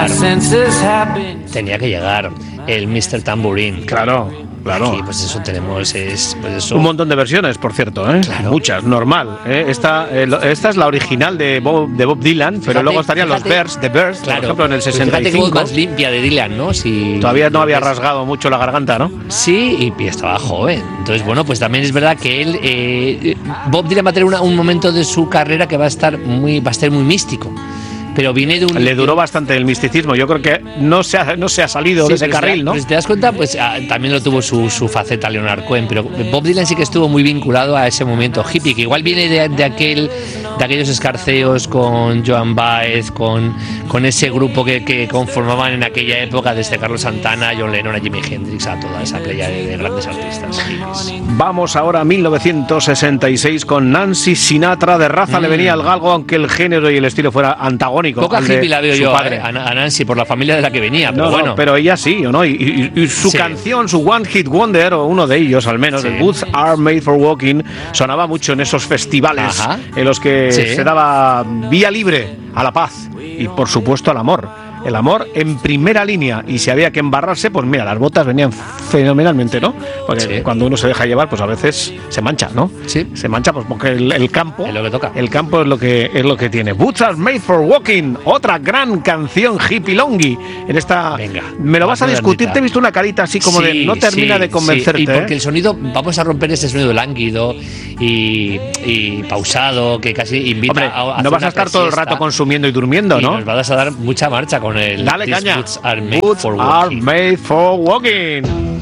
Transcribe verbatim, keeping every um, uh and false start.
llegar. Tenía que llegar el mister Tambourine. Claro. Claro. Aquí, pues eso tenemos es, pues eso. Un montón de versiones, por cierto, ¿eh? Claro. Muchas, normal. ¿eh? Esta, eh, esta es la original de Bob, de Bob Dylan, fíjate, pero luego estarían fíjate, los Bears, The Bears, claro, por ejemplo, en el sesenta y cinco. Fíjate que más limpia de Dylan, ¿no? Si todavía no había rasgado mucho la garganta, ¿no? Sí, y estaba joven. Entonces, bueno, pues también es verdad que él, eh, Bob Dylan va a tener una, un momento de su carrera que va a estar muy, va a ser muy místico. Pero viene de un... Le duró bastante el misticismo. Yo creo que no se ha, no se ha salido sí, de ese carril, te, ¿no? Pero si te das cuenta, pues ah, también lo tuvo su, su faceta Leonard Cohen, pero Bob Dylan sí que estuvo muy vinculado a ese momento hippie, que igual viene de, de aquel de aquellos escarceos con Joan Baez, con, con ese grupo que, que conformaban en aquella época, desde Carlos Santana, John Lennon, a Jimi Hendrix, a toda esa playa de, de grandes artistas hippies. Vamos ahora a mil novecientos sesenta y seis con Nancy Sinatra. De raza mm. le venía al galgo, aunque el género y el estilo fuera antagónico. Poca hippie la veo yo eh, a Nancy por la familia de la que venía, pero no, bueno. No, pero ella sí, ¿o no? Y, y, y su sí. canción, su One Hit Wonder, o uno de ellos al menos, sí. el Boots Are Made for Walking, sonaba mucho en esos festivales Ajá. en los que sí. se daba vía libre a la paz y por supuesto al amor. El amor en primera línea, y si había que embarrarse, pues mira, las botas venían fenomenalmente, ¿no? Porque sí. cuando uno se deja llevar, pues a veces se mancha, ¿no? Sí. Se mancha, pues porque el, el campo es lo que toca. El campo es lo que es lo que tiene. Boots Are Made for Walking, otra gran canción hippie longi. En esta, venga, me lo vas a discutir. Te he visto una carita así como sí, de no termina sí, de convencerte. Sí. Y porque ¿eh? el sonido, vamos a romper ese sonido lánguido y, y pausado que casi invita Hombre, a, a no vas a estar todo el rato consumiendo y durmiendo, y ¿no? Nos vas a dar mucha marcha con el Dale caña. Boots Are Made Boots for Walking. Are made for walking.